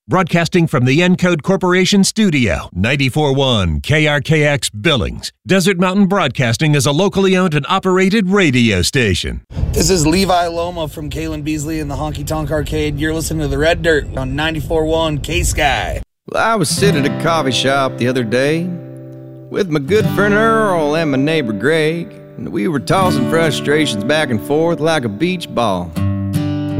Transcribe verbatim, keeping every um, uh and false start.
Broadcasting from the Encode Corporation studio, ninety-four point one K R K X Billings. Desert Mountain Broadcasting is a locally owned and operated radio station. This is Levi Loma from Kalen Beasley in the Honky Tonk Arcade. You're listening to The Red Dirt on ninety-four point one K-Sky. Well, I was sitting at a coffee shop the other day with my good friend Earl and my neighbor Greg, and we were tossing frustrations back and forth like a beach ball.